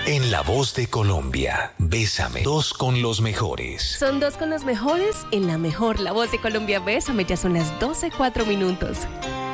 En La Voz de Colombia, Bésame, 2 con los mejores. Son 2 con los mejores en la mejor La Voz de Colombia. Bésame, ya son las 12:04.